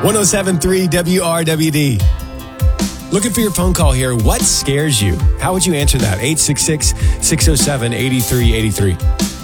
107.3 WRWD. Looking for your phone call here. What scares you? How would you answer that? 866-607-8383.